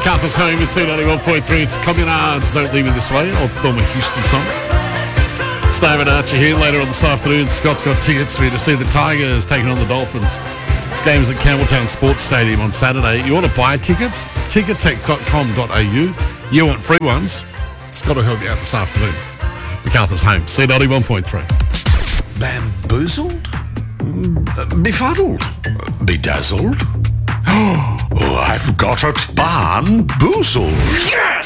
MacArthur's Home is C91.3. It's Communards, Don't Leave Me This Way, old Thelma Houston song. It's David Archer here. Later on this afternoon, Scott's got tickets for you to see the Tigers taking on the Dolphins. This game's at Campbelltown Sports Stadium on Saturday. You want to buy tickets? Ticketek.com.au. You want free ones? Scott will help you out this afternoon. MacArthur's Home, C91.3. Bamboozled? Befuddled? Bedazzled? Oh, I've got it. Barn-boozled.